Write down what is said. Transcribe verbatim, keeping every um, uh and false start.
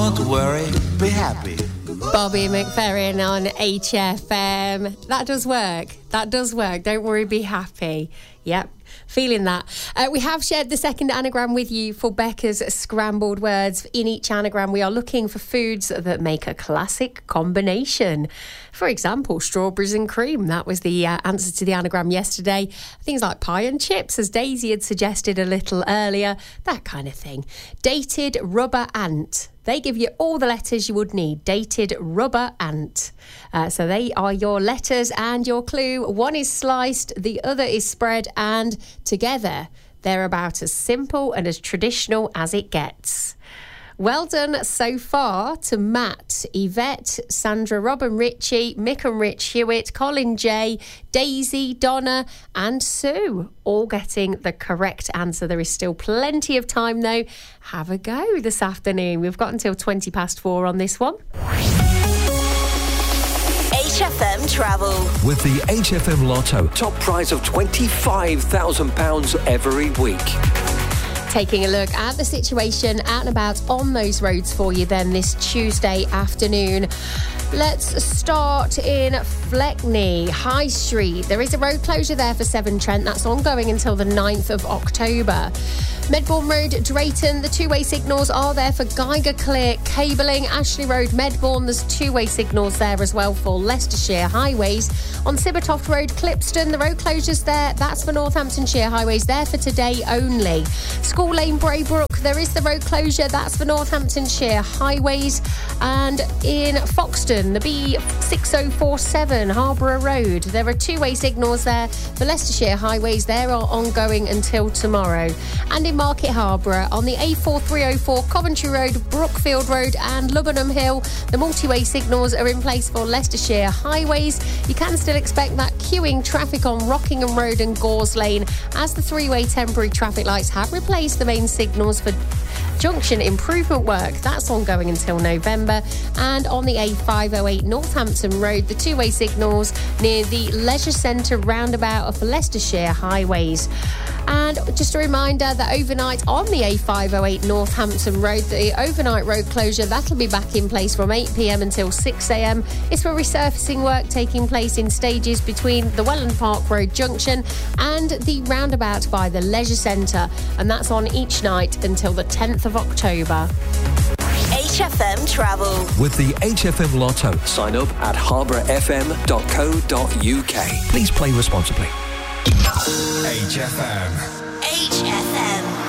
Don't worry, be happy. Bobby McFerrin on H F M. That does work. That does work. Don't worry, be happy. Yep. Feeling that. Uh, we have shared the second anagram with you for Becca's Scrambled Words. In each anagram, we are looking for foods that make a classic combination. For example, strawberries and cream. That was the uh, answer to the anagram yesterday. Things like pie and chips, as Daisy had suggested a little earlier. That kind of thing. Dated rubber ant. They give you all the letters you would need. Dated rubber ant. Uh, so they are your letters and your clue. One is sliced, the other is spread, and together they're about as simple and as traditional as it gets. Well done so far to Matt, Yvette, Sandra, Robin, Richie, Mick and Rich Hewitt, Colin J, Daisy, Donna and Sue, all getting the correct answer. There is still plenty of time though. Have a go this afternoon. We've got until twenty past four on this one. H F M Travel. With the H F M Lotto, top prize of twenty-five thousand pounds every week. Taking a look at the situation out and about on those roads for you then this Tuesday afternoon. Let's start in Fleckney, High Street. There is a road closure there for Severn Trent. That's ongoing until the ninth of October. Medbourne Road, Drayton, the two-way signals are there for Geiger Clear cabling. Ashley Road, Medbourne, there's two-way signals there as well for Leicestershire highways. On Sibbertoft Road, Clipston, the road closures there, that's for Northamptonshire highways, there for today only. School Lane, Braybrook, there is the road closure, that's for Northamptonshire highways. And in Foxton, the B six oh four seven, Harborough Road, there are two-way signals there for Leicestershire highways, they are ongoing until tomorrow. And in Market Harborough, on the A four three oh four, Coventry Road, Brookfield Road and Lubbenham Hill, the multi-way signals are in place for Leicestershire highways. You can still expect that queuing traffic on Rockingham Road and Gores Lane as the three-way temporary traffic lights have replaced the main signals for junction improvement work. That's ongoing until November. And on the A five oh eight Northampton Road, the two-way signals near the Leisure Centre roundabout are for Leicestershire highways. And just a reminder that overnight on the A five oh eight Northampton Road, the overnight road closure, that'll be back in place from eight p m until six a m. It's for resurfacing work taking place in stages between the Welland Park Road junction and the roundabout by the Leisure Centre. And that's on each night until the tenth of October. H F M Travel. With the H F M Lotto, sign up at harborough f m dot co dot u k. Please play responsibly. H F M. H F M.